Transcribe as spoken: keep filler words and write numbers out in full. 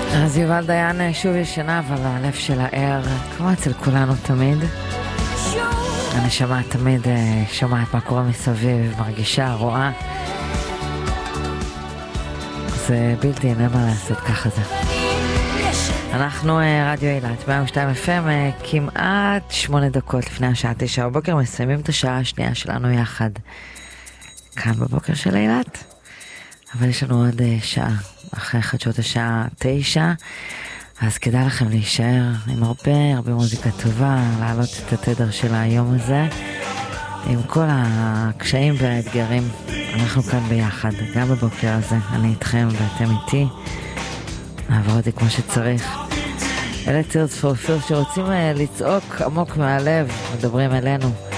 אז יובל דיין שוב ישנה, אבל הלב שלה ער, כמו אצל כולנו תמיד. הנשמה תמיד שומעת מה קורה מסביב, מרגישה, רואה. זה בלתי, אין מה לעשות, ככה זה. אנחנו רדיו אילת, מאה ושתיים אף אם, כמעט שמונה דקות לפני השעה תשע בבוקר, מסיימים את השעה השנייה שלנו יחד. כאן בבוקר של אילת. אבל יש לנו עוד שעה, אחרי חדשות השעה תשע, אז כדאי לכם להישאר עם הרבה, הרבה מוזיקה טובה, להעלות את התדר של היום הזה, עם כל הקשיים והאתגרים. אנחנו כאן ביחד, גם בבוקר הזה, אני איתכם ואתם איתי, נעבור אותי כמו שצריך. אלה צירס פורפיר שרוצים לצעוק עמוק מהלב, מדברים אלינו.